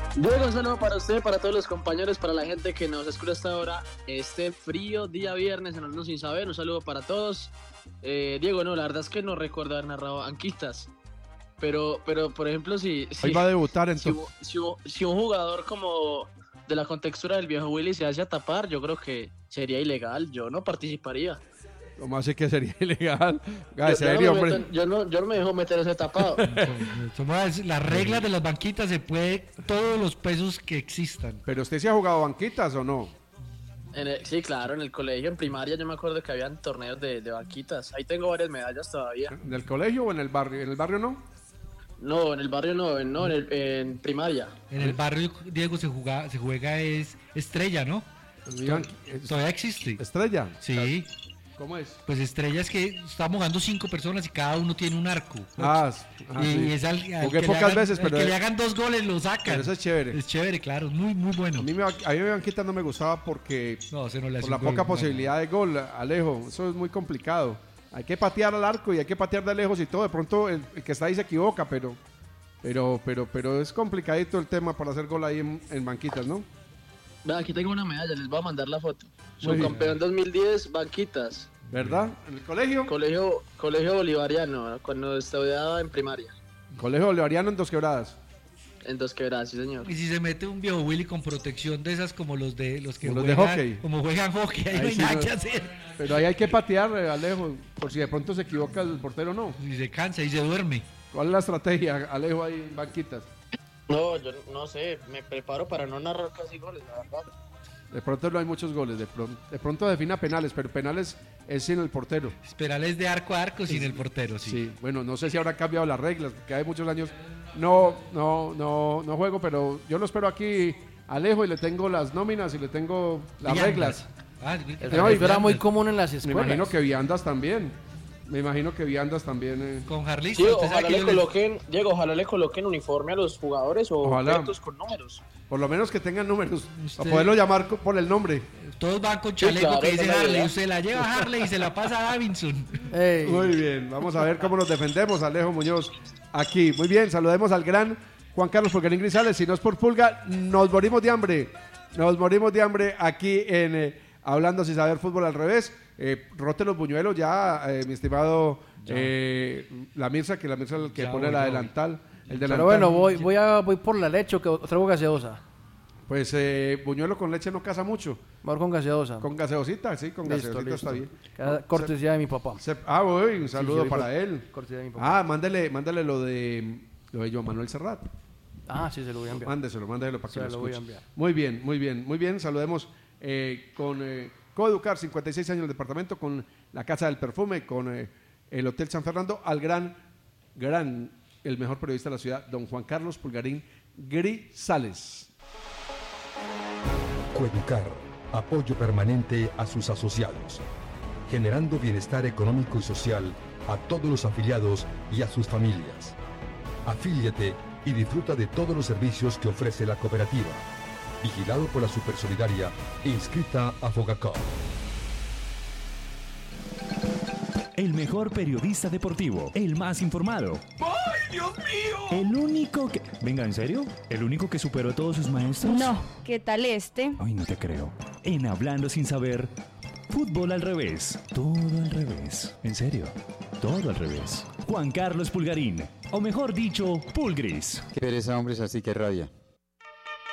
Diego, un saludo para usted, para todos los compañeros, para la gente que nos escucha hasta ahora. Este frío día viernes en Hablando Sin Saber, un saludo para todos. Diego, no, la verdad es que no recuerdo haber narrado Anquitas. Pero por ejemplo, si Hoy va a debutar entonces. si un jugador como de la contextura del viejo Willy se hace a tapar, yo creo que sería ilegal. Yo no participaría. ¿Cómo así que sería ilegal? Yo no me dejo meter ese tapado. Somos las reglas de las banquitas, se puede todos los pesos que existan. ¿Pero usted se ha jugado banquitas o no? Sí, claro, en el colegio, en primaria, yo me acuerdo que habían torneos de banquitas. Ahí tengo varias medallas todavía. ¿En el colegio o en el barrio? ¿En el barrio no? No, en el barrio no, en primaria. En el barrio, Diego, se juega es estrella, ¿no? Todavía existe. ¿Estrella? Sí. ¿Cómo es? Pues estrella es que estamos jugando 5 personas y cada uno tiene un arco. Y sí. es al Jugué pocas veces, pero que le hagan 2 goles lo sacan. Pero eso es chévere. Es chévere, claro, muy bueno. A mí banquita no me gustaba porque por la poca posibilidad de gol, Alejo, eso es muy complicado. Hay que patear al arco y hay que patear de lejos y todo. De pronto el que está ahí se equivoca, pero es complicadito el tema para hacer gol ahí en banquitas, ¿no? Aquí tengo una medalla, les voy a mandar la foto. Subcampeón 2010, banquitas. ¿Verdad? ¿En el colegio? Colegio Bolivariano, cuando estudiaba en primaria. Colegio Bolivariano en Dos Quebradas. En Dos Quebradas, sí señor. Y si se mete un viejo Willy con protección de esas como los que juegan de hockey. Como juegan hockey, ahí no hay nada que hacer. Pero ahí hay que patear, Alejo, por si de pronto se equivoca el portero o no. Si se cansa y se duerme. ¿Cuál es la estrategia, Alejo, ahí en banquitas? No, yo no sé, me preparo para no narrar casi goles, la verdad. De pronto no hay muchos goles, de pronto defina penales, pero penales es sin el portero. Penales de arco a arco sin el portero, sí. Sí, bueno, no sé si habrá cambiado las reglas, porque hay muchos años no juego, pero yo lo espero aquí, Alejo, y le tengo las nóminas y le tengo las reglas. Eso era muy común en las escuelas. Me imagino que viandas también. Con Jarlito. Sí, ojalá le coloquen uniforme a los jugadores o objetos con números. Por lo menos que tengan números, para poderlo llamar por el nombre. Todos van con chaleco, claro, que dice Harley. Usted la lleva a Harley y se la pasa a Davinson. Hey. Muy bien, vamos a ver cómo nos defendemos, Alejo Muñoz. Aquí, muy bien, saludemos al gran Juan Carlos Pulgarín Grisales. Si no es por Pulga, nos morimos de hambre. Aquí en Hablando Sin Saber Fútbol al Revés. Rote los buñuelos ya, mi estimado la Mirza, que es el que pone el delantal. Pero bueno, voy por la leche o que traigo gaseosa. Pues buñuelo con leche no casa mucho. Mejor con gaseosa. Con gaseosita, sí, con gaseosita está bien. Cortesía de mi papá. Un saludo para él. Cortesía de mi papá. Mándale lo de Joan Manuel Serrat. Sí, se lo voy a enviar. Mándeselo para que lo voy a enviar. Muy bien. Saludemos con Coeducar, 56 años en el departamento, con la Casa del Perfume, con el Hotel San Fernando, al gran, el mejor periodista de la ciudad, don Juan Carlos Pulgarín Grisales. Coeducar, apoyo permanente a sus asociados, generando bienestar económico y social a todos los afiliados y a sus familias. Afíliate y disfruta de todos los servicios que ofrece la cooperativa. Vigilado por la Supersolidaria e inscrita a Fogacop. El mejor periodista deportivo, el más informado. ¡Ay, Dios mío! El único que... Venga, ¿en serio? ¿El único que superó a todos sus maestros? No, ¿qué tal este? Ay, no te creo. En Hablando Sin Saber, fútbol al revés. Todo al revés. ¿En serio? Todo al revés. Juan Carlos Pulgarín, o mejor dicho, Pulgris. Qué pereza, hombres, así que rabia.